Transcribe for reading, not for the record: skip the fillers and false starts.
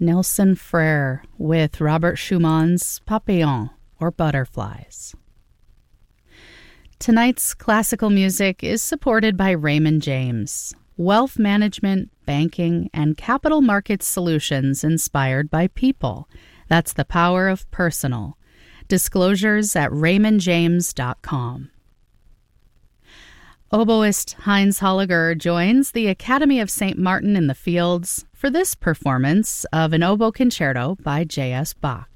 Nelson Frere with Robert Schumann's Papillons, or Butterflies. Tonight's classical music is supported by Raymond James, wealth management, banking, and capital markets solutions inspired by people. That's the power of personal. Disclosures at raymondjames.com. Oboist Heinz Holliger joins the Academy of St. Martin in the Fields for this performance of an oboe concerto by J.S. Bach.